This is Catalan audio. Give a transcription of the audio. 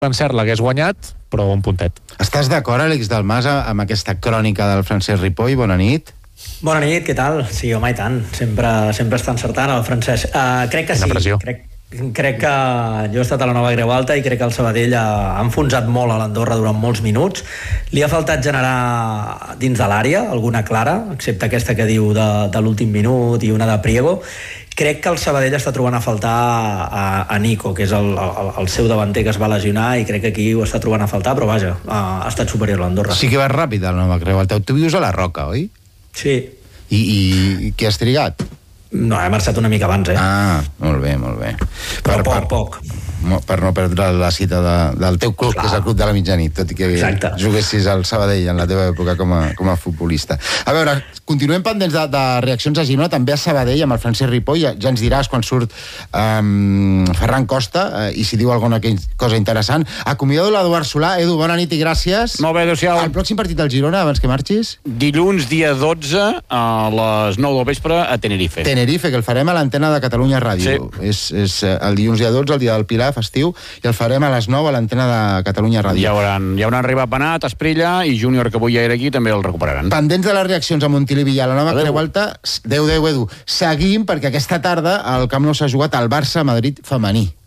l'encert l'hagués guanyat, però un puntet. Estàs d'acord, Àlex Dalmas, amb aquesta crònica del Francesc Ripoll? Bona nit. Bona nit, què tal? Sí, home, i tant. Sempre està encertant el Francesc. Crec que sí. Crec que jo he estat a la Nova Creu Alta i crec que el Sabadell ha enfonsat molt a l'Andorra durant molts minuts. Li ha faltat generar dins de l'àrea alguna clara, excepte aquesta que diu de l'últim minut i una de Priego. Crec que el Sabadell està trobant a faltar a Nico, que és el seu davanter que es va lesionar, i crec que aquí ho està trobant a faltar, però vaja, ha estat superior a l'Andorra. Sí que va ràpid a la Nova Creu Alta. Tu vius a la Roca, oi? Sí. I què has trigat? No, he marxat una mica abans, Ah, molt bé, molt bé. Però poc. Per no perdre la cita del teu club, que és el Club de la Mitjanit, tot i que juguessis al Sabadell en la teva època com a futbolista. A veure, continuem pendents de reaccions a Girona, també a Sabadell, amb el Francesc Ripoll. Ja ens diràs quan surt Ferran Costa i si diu alguna cosa interessant. Acomiado l'Eduard Solà. Edu, bona nit i gràcies. Molt bé, adéu-siau. El pròxim partit del Girona, abans que marxis? Dilluns, dia 12, a les 9 del vespre, a Tenerife. Tenerife, que el farem a l'antena de Catalunya Ràdio. Sí. És el dilluns dia 12, el dia del Pilar, festiu, i el farem a les 9 a l'antena de Catalunya Ràdio. Ja hauran arribat Benat, Esprilla i Júnior, que avui ja era aquí, també el recuperaran. Pendents de les reaccions a Montilivi i a la Nova Creu Alta, Déu, Edu. Seguim, perquè aquesta tarda al Camp Nou s'ha jugat el Barça-Madrid femení.